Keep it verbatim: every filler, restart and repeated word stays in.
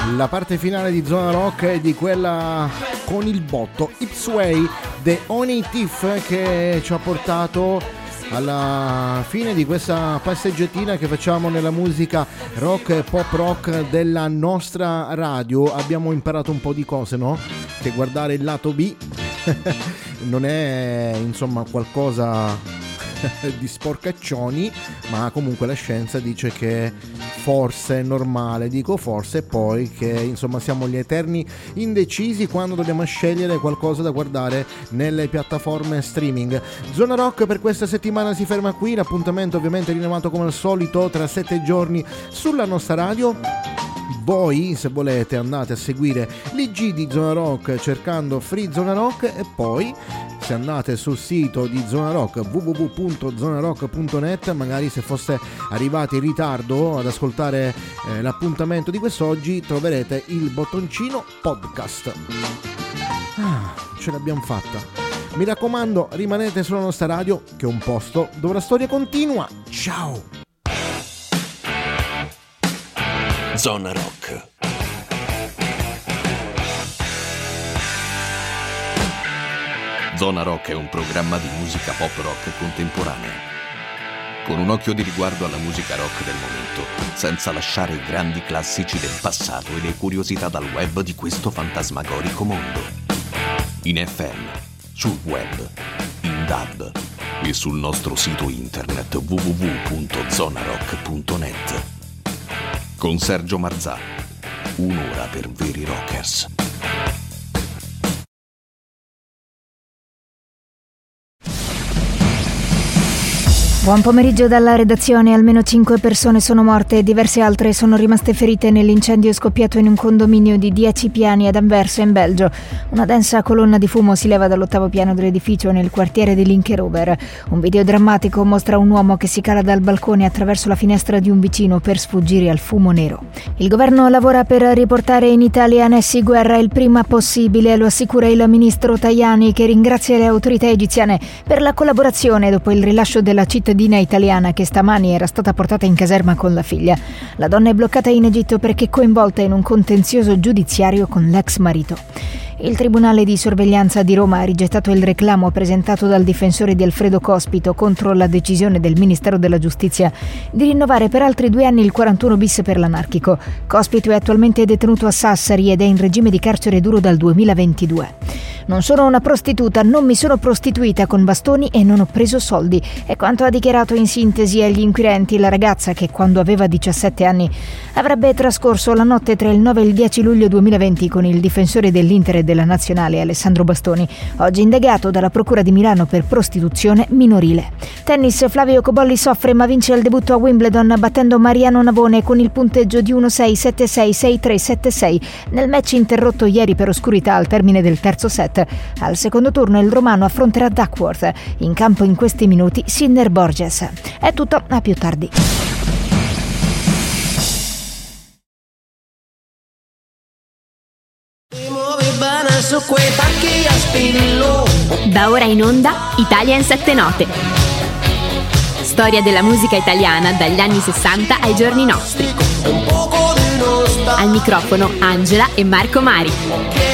la parte finale di Zona Rock e di quella con il botto, Ipsway, The Honey Thief, che ci ha portato alla fine di questa passeggiatina che facciamo nella musica rock e pop rock della nostra radio. Abbiamo imparato un po' di cose, no? Che guardare il lato B non è insomma qualcosa di sporcaccioni, ma comunque la scienza dice che forse è normale, dico forse, poi che insomma siamo gli eterni indecisi quando dobbiamo scegliere qualcosa da guardare nelle piattaforme streaming. Zona Rock per questa settimana si ferma qui, l'appuntamento ovviamente rinnovato come al solito tra sette giorni sulla nostra radio. Voi, se volete, andate a seguire l'I G di Zona Rock cercando Free Zona Rock, e poi se andate sul sito di Zona Rock w w w punto zona rock punto net, magari se foste arrivati in ritardo ad ascoltare eh, l'appuntamento di quest'oggi, troverete il bottoncino podcast. Ah, ce l'abbiamo fatta. Mi raccomando, rimanete sulla nostra radio, che è un posto dove la storia continua. Ciao! Zona Rock. Zona Rock è un programma di musica pop rock contemporanea, con un occhio di riguardo alla musica rock del momento, senza lasciare i grandi classici del passato e le curiosità dal web di questo fantasmagorico mondo. In F M, sul web, in D A B e sul nostro sito internet w w w punto zona rock punto net. Con Sergio Marzà, un'ora per veri rockers. Buon pomeriggio dalla redazione. Almeno cinque persone sono morte e diverse altre sono rimaste ferite nell'incendio scoppiato in un condominio di dieci piani ad Anversa, in Belgio. Una densa colonna di fumo si leva dall'ottavo piano dell'edificio nel quartiere di Linkerober. Un video drammatico mostra un uomo che si cala dal balcone attraverso la finestra di un vicino per sfuggire al fumo nero. Il governo lavora per riportare in Italia Nessi Guerra il prima possibile, lo assicura il ministro Tajani, che ringrazia le autorità egiziane per la collaborazione dopo il rilascio della cittadinanza italiana che stamani era stata portata in caserma con la figlia. La donna è bloccata in Egitto perché coinvolta in un contenzioso giudiziario con l'ex marito. Il Tribunale di Sorveglianza di Roma ha rigettato il reclamo presentato dal difensore di Alfredo Cospito contro la decisione del Ministero della Giustizia di rinnovare per altri due anni il quarantuno bis per l'anarchico. Cospito è attualmente detenuto a Sassari ed è in regime di carcere duro dal duemilaventidue. Non sono una prostituta, non mi sono prostituita con bastoni e non ho preso soldi. È quanto ha dichiarato in sintesi agli inquirenti la ragazza che, quando aveva diciassette anni, avrebbe trascorso la notte tra il nove e il dieci luglio duemilaventi con il difensore dell'Inter e della Nazionale Alessandro Bastoni, oggi indagato dalla Procura di Milano per prostituzione minorile. Tennis, Flavio Cobolli soffre ma vince il debutto a Wimbledon battendo Mariano Navone con il punteggio di uno sei sette sei sei tre sette sei nel match interrotto ieri per oscurità al termine del terzo set. Al secondo turno il romano affronterà Duckworth. In campo in questi minuti Sinner Borges. È tutto, a più tardi. Da ora in onda Italia in sette note. Storia della musica italiana dagli anni sessanta ai giorni nostri. Al microfono Angela e Marco Mari.